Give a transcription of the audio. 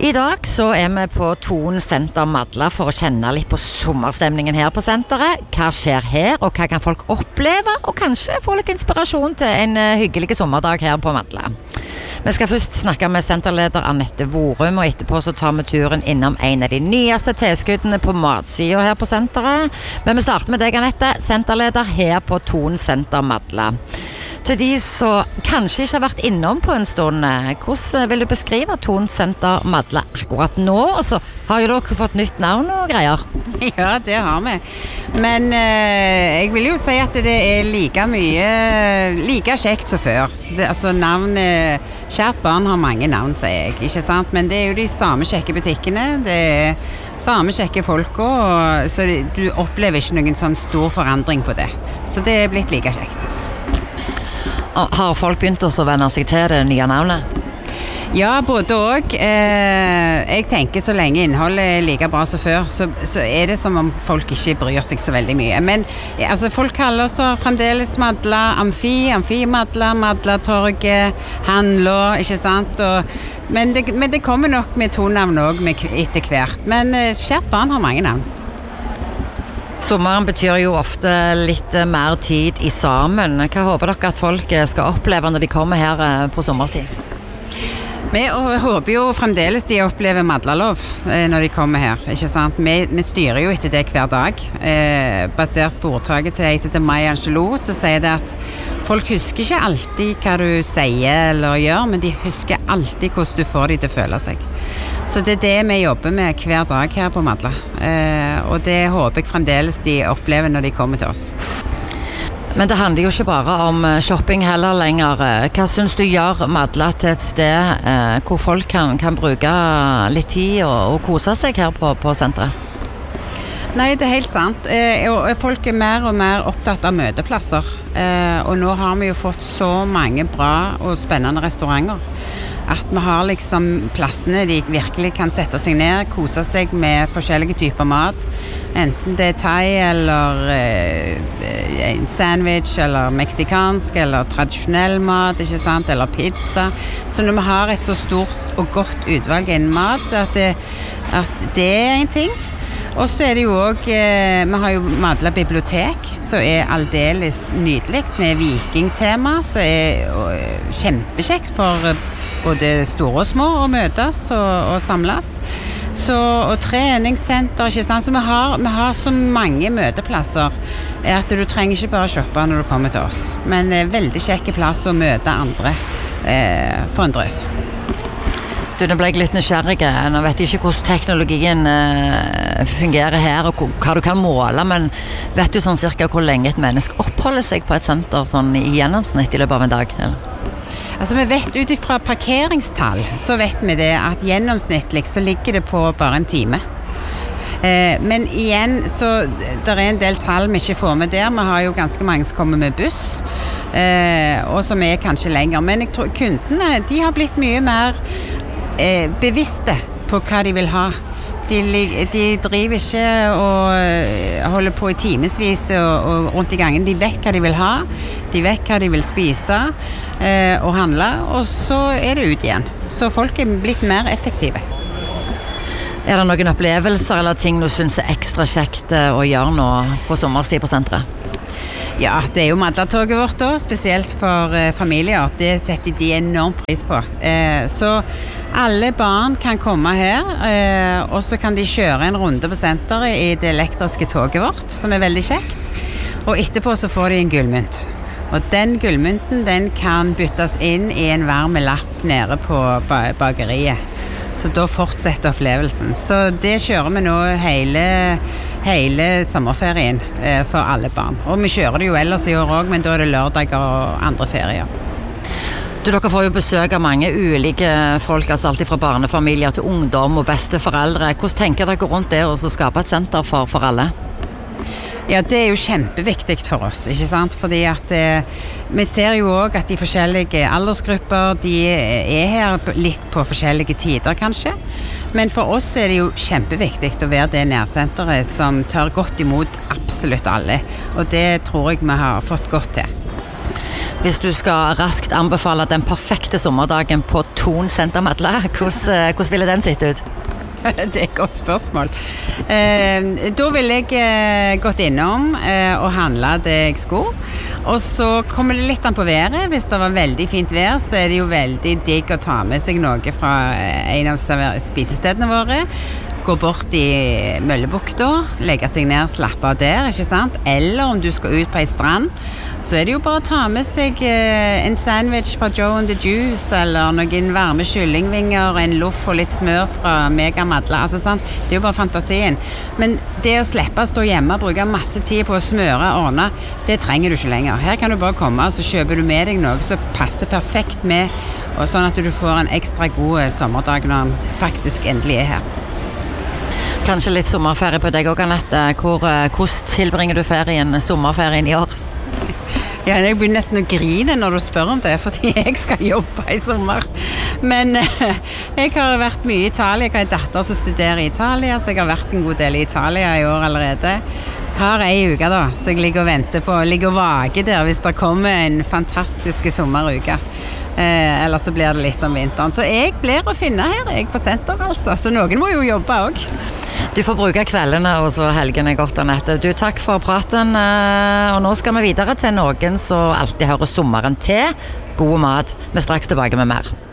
I dag så vi på Thon Senter Madla for å kjenne litt på sommerstemningen her på senteret. Hva skjer her, og hva kan folk oppleve, og kanskje få litt inspirasjon til en hyggelig sommerdag her på Madla. Vi skal først snakke med senterleder Anette Vorum, og etterpå så tar vi turen innom en av de nyeste tilskuddene på matsiden her på senteret. Men vi starter med deg, Anette, senterleder her på Thon Senter Madla. Til de som kanskje ikke har vært innom på en stund, hvordan vil du beskrive Thon Senter Madla akkurat nå? Og så har jo dere fått nytt navn og greier. Ja, det har vi. Men jeg vil jo si at det like kjekt som før. Så det, altså kjært barn har mange navn, sier jeg, ikke sant? Men det jo de samme kjekke butikkene, det samme kjekke folka, så du opplever ikke noen sånn stor forandring på det. Så det blitt like kjekt. Har folk begynt å venne seg til det nye navnet? Ja, både og. Jeg tenker så lenge innholdet like bra som før, så det som om folk ikke bryr seg så veldig mye. Men altså, folk kaller oss fremdeles Madla, Amfi-Madla, Madlatorget, Handla, ikke sant? Men det kommer nok med to navn også etter hvert. Men kjært barn har mange navn. Sommeren betyr jo ofte litt mer tid i sammen. Hva håper dere at folk skal oppleve når de kommer her på sommerstid? Vi håper jo fremdeles de opplever Madlalov når de kommer her, ikke sant? Vi styrer jo etter det hver dag. Basert på ordtaket til jeg heter Maya Angelou, så sier det at folk husker ikke alltid hva du sier eller gjør, men de husker alltid hvordan du får de til å føle seg. Så det det vi jobber med hver dag her på Madla. Og det håper jeg fremdeles de opplever når de kommer til oss. Men det handler jo ikke bare om shopping heller lenger. Hva synes du gjør Madla til et sted hvor folk kan bruke litt tid og kose seg her på senteret? Nei, det helt sant. Folk mer og mer opptatt av møteplasser. Og nå har vi jo fått så mange bra og spennende restauranter. At vi har liksom plassene de virkelig kan sette seg ned, kose seg med forskjellige typer mat. Enten det thai, eller en sandwich, eller meksikansk, eller tradisjonell mat, ikke sant? Eller pizza. Så når vi har et så stort og godt utvalg innen mat, at det en ting. Og så det jo også, vi har jo Madla bibliotek, så aldeles nydelig med vikingtema, så kjempekjekt for både store og små å møtes og samles. Og treningssenter, ikke sant? Så vi har så mange møteplasser at du trenger ikke bare shoppe når du kommer til oss. Men veldig kjekke plass å møte andre for en drøs. Nå ble jeg litt nysgjerrig. Nå vet jeg ikke hvordan teknologien fungerer her, og hva du kan måle, men vet du sånn cirka hvor lenge et menneske oppholder seg på et senter sånn i gjennomsnitt i løpet av en dag? Eller? Altså vi vet ut ifra parkeringstall, så vet vi det at gjennomsnittlig så ligger det på bare en time. Men igjen, så det en del tall vi ikke får med der. Vi har jo ganske mange som kommer med buss, og som kanskje lenger. Men jeg tror kundene, de har blitt mye mer bevisste på hva de vil ha. De driver ikke og holder på i timesvis og rundt i gangen. De vet hva de vil ha, de vet hva de vil spise og handle, og så det ut igjen. Så folk blitt mer effektive. Det noen opplevelser eller ting du synes ekstra kjekt å gjøre nå på sommerstid på senteret? Ja, det jo Madlatoget vårt da, spesielt for familier. Det setter de enormt pris på. Så alle barn kan komme her, og så kan de kjøre en runde på senteret i det elektriske toget vårt, som veldig kjekt. Og etterpå så får de en gullmynt. Og den gullmynten, den kan byttes inn i en varme lapp nede på bakeriet. Så da fortsetter opplevelsen. Så det kjører vi nå hele sommerferien for alle barn. Og vi kjører det jo ellers i år også, men da det lørdager og andre ferier. Dere får jo besøk av mange ulike folk, altså alt fra barnefamilier til ungdom og besteforeldre. Hvordan tenker dere rundt det å skape et senter for alle? Ja, det jo kjempeviktig for oss, ikke sant? Fordi at vi ser jo også at de forskjellige aldersgrupper, de her litt på forskjellige tider kanskje. Men for oss det jo kjempeviktig å være det nærsenteret som tar godt imot absolutt alle. Og det tror jeg vi har fått godt til. Hvis du skal raskt anbefale den perfekte sommerdagen på Thon Senter Madla, hvordan ville den sitt ut? Det et godt spørsmål. Da ville jeg gått innom og handlet det jeg skulle. Og så kommer det litt an på været. Hvis det var veldig fint vær, så det jo veldig digg å ta med seg noe fra en av spisestedene våre. Gå bort i Møllebukta, legge seg ned, slappe av der, ikke sant? Eller om du skal ut på en strand, så det jo bare å ta med seg en sandwich fra Joe and the Juice, eller noen varme kyllingvinger, en loff og litt smør fra Mega Madla, altså sant? Det jo bare fantasien. Men det å slippe å stå hjemme og bruke masse tid på å smøre og ordne, det trenger du ikke lenger. Her kan du bare komme, så kjøper du med deg noe som passer perfekt med, og sånn at du får en ekstra god sommerdag når den faktisk endelig her. Kanskje litt sommerferie på deg også, Anette. Hvordan tilbringer du sommerferien i år? Ja, jeg begynner nesten å grine når du spør om det, fordi jeg skal jobbe i sommer. Men jeg har vært mye i Italia. Jeg har en datter som studerer i Italia, så jeg har vært en god del i Italia i år allerede. Har en uke da, så jeg ligger og venter på, ligger og vager der hvis det kommer en fantastisk sommeruke. Eller så blir det litt om vinteren. Så jeg blir å finne her, jeg på senter altså. Så noen må jo jobbe også. Du får bruke kveldene og så helgene godt, Anette. Du, takk for praten. Og nå skal vi videre til noen som alltid hører sommeren til. God mat. Vi er straks tilbake med mer.